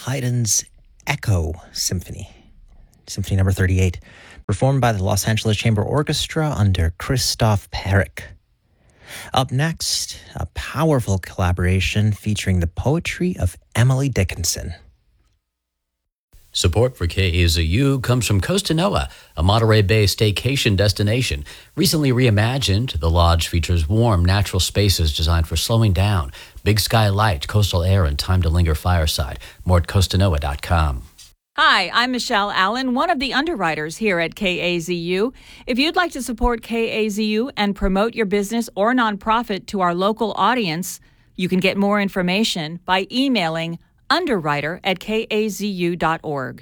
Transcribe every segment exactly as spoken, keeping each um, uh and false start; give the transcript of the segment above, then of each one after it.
Haydn's Echo Symphony, Symphony number thirty-eight, performed by the Los Angeles Chamber Orchestra under Christoph Perrick. Up next, a powerful collaboration featuring the poetry of Emily Dickinson. Support for K A Z U comes from Costa Noa, a Monterey Bay staycation destination. Recently reimagined, the lodge features warm, natural spaces designed for slowing down, big sky light, coastal air, and time to linger fireside. More at costa noa dot com. Hi, I'm Michelle Allen, one of the underwriters here at K A Z U. If you'd like to support K A Z U and promote your business or nonprofit to our local audience, you can get more information by emailing underwriter at k a z u dot org.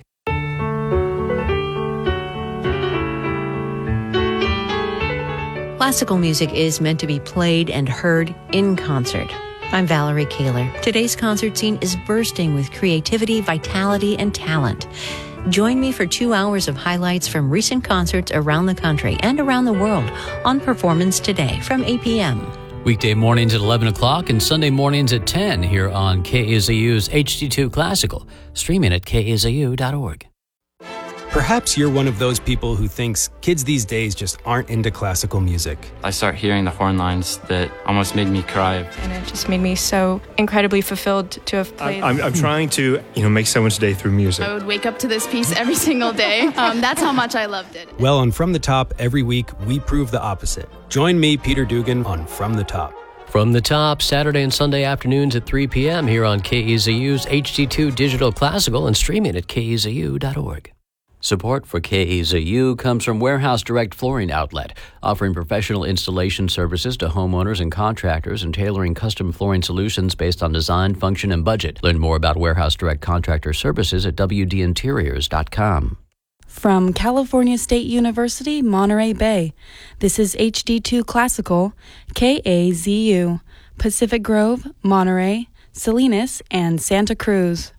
Classical music is meant to be played and heard in concert. I'm Valerie Kaler. Today's concert scene is bursting with creativity, vitality, and talent. Join me for two hours of highlights from recent concerts around the country and around the world on Performance Today from eight p.m. Weekday mornings at eleven o'clock and Sunday mornings at ten here on K A Z U's H D two Classical, streaming at k a z u dot org. Perhaps you're one of those people who thinks kids these days just aren't into classical music. I start hearing the horn lines that almost made me cry. And it just made me so incredibly fulfilled to have played. I'm, I'm trying to, you know, make someone's day through music. I would wake up to this piece every single day. Um, that's how much I loved it. Well, on From the Top, every week, we prove the opposite. Join me, Peter Dugan, on From the Top. From the Top, Saturday and Sunday afternoons at three p.m. here on K A Z U's H D two Digital Classical and streaming at k a z u dot org. Support for K A Z U comes from Warehouse Direct Flooring Outlet, offering professional installation services to homeowners and contractors and tailoring custom flooring solutions based on design, function, and budget. Learn more about Warehouse Direct Contractor Services at w d interiors dot com. From California State University, Monterey Bay, this is H D two Classical, K A Z U, Pacific Grove, Monterey, Salinas, and Santa Cruz.